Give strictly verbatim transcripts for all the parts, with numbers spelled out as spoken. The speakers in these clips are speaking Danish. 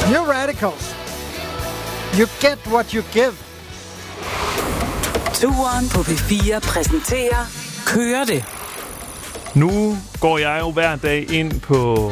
New Radicals. You get what you give. Turen på P fire præsenterer Kører det. Nu går jeg jo hver dag ind på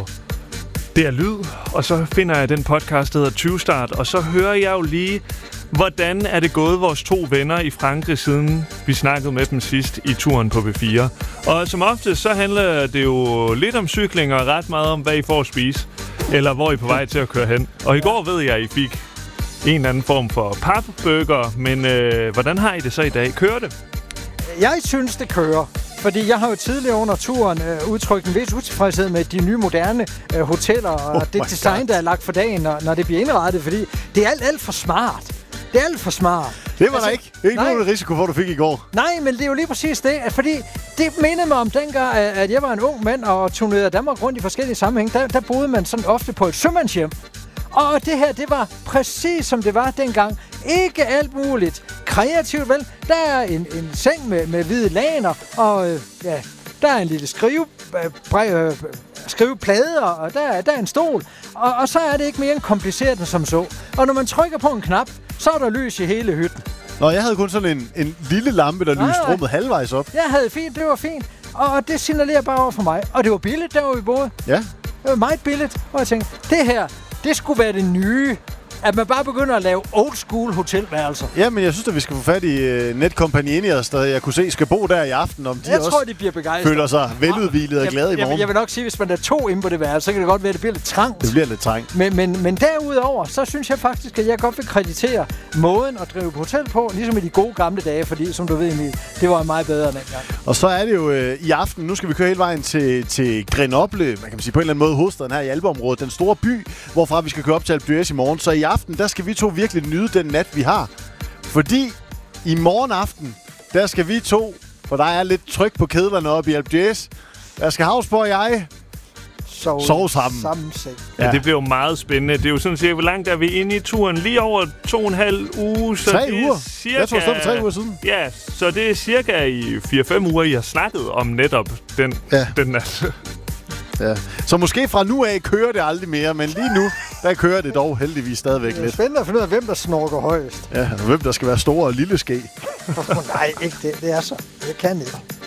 D R Lyd, og så finder jeg den podcast, der hedder tyve start, og så hører jeg jo lige, hvordan er det gået vores to venner i Frankrig, siden vi snakkede med dem sidst i turen på P fire. Og som ofte, så handler det jo lidt om cykling og ret meget om, hvad I får at spise, eller hvor I er på vej til at køre hen. Og i går ved jeg, at I fik en eller anden form for papburger, men øh, hvordan har I det så i dag? Kører det? Jeg synes, det kører. Fordi jeg har jo tidligere under turen øh, udtrykt en vis utilfredshed med de nye moderne øh, hoteller og oh det design, God. der er lagt for dagen, når, når det bliver indrettet, fordi det er alt, alt for smart. Det er alt for smart. Det var altså, der ikke. Det er ikke nogen risiko for, du fik i går. Nej, men det er jo lige præcis det, fordi det mindede mig om dengang, at jeg var en ung mand og turnerede Danmark rundt i forskellige sammenhæng. Der, der boede man sådan ofte på et sømandshjem. Og det her, det var præcis som det var dengang. Ikke alt muligt kreativt, vel? Der er en, en seng med, med hvide laner, og øh, ja, der er en lille skrive, øh, øh, skriveplade, og der, der er en stol. Og, og så er det ikke mere kompliceret end som så. Og når man trykker på en knap, så er der lys i hele hytten. Nå, jeg havde kun sådan en, en lille lampe, der lyste rummet halvvejs op. Jeg havde fint, det var fint. Og det signalerer bare over for mig. Og det var billigt, der hvor vi boede. Ja. Det var meget billigt. Og jeg tænkte, det her, det skulle være det nye. At man bare begynder at lave old school hotelværelser. Ja, men jeg synes, at vi skal få fat i uh, Netcompagnieniers, der jeg kunne se skal bo der i aften, om de jeg også tror, de bliver begejstret. føler sig veludhvilet og glade i morgen. Jeg, jeg vil nok sige, hvis man er to inde på det værelse, så kan det godt være, at det bliver lidt trangt. Det bliver lidt trangt. Men, men, men derudover, så synes jeg faktisk, at jeg godt vil kreditere måden at drive hotel på, ligesom i de gode gamle dage, fordi som du ved, Emil, det var meget bedre dengang. Og så er det jo øh, i aften, nu skal vi køre hele vejen til, til Grenoble, man kan sige på en eller anden måde hovedstaden her i Alpeområdet, den store by, hvorfra vi skal køre op til Alpe d'Huez i morgen. Så i aften, der skal vi to virkelig nyde den nat, vi har. Fordi i morgen aften, der skal vi to, for der er lidt tryk på kedlerne oppe i Alpe d'Huez, der skal Havsborg og jeg sove, sove sammen. sammen ja. ja, det bliver jo meget spændende. Det er jo sådan set, hvor langt er vi inde i turen? Lige over to og en halv uge. Så tre det uger? Cirka, jeg tror, det stod for tre uger siden. Ja, så det er cirka i fire fem uger, I har snakket om netop den, ja. den nat. Ja. Så måske fra nu af kører det aldrig mere, men lige nu, der kører det dog heldigvis stadigvæk lidt. Det er spændende at finde ud af, hvem der snorker højest. Ja, og hvem der skal være store og lille ske. Nej, ikke det. Det er så. Jeg kan ikke.